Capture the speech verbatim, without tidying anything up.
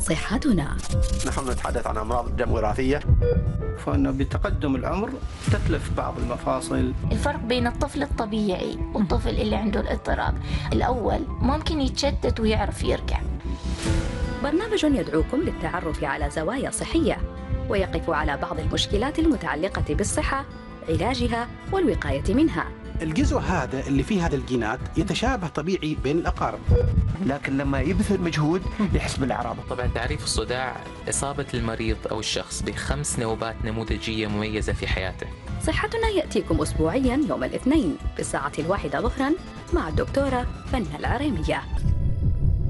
صحتنا. نحن نتحدث عن أمراض دم وراثية، فإنه بتقدم العمر تتلف بعض المفاصل. الفرق بين الطفل الطبيعي والطفل اللي عنده الاضطراب، الأول ممكن يتشتت ويعرف يرجع. برنامج يدعوكم للتعرف على زوايا صحية ويقف على بعض المشكلات المتعلقة بالصحة، علاجها والوقاية منها. الجزء هذا اللي فيه هذا الجينات يتشابه طبيعي بين الأقارب، لكن لما يبذل مجهود يحس بالأعراض. طبعا تعريف الصداع إصابة المريض أو الشخص بخمس نوبات نموذجية مميزة في حياته. صحتنا يأتيكم أسبوعيا يوم الاثنين بالساعة الواحدة ظهرا مع الدكتورة فنة العريمية.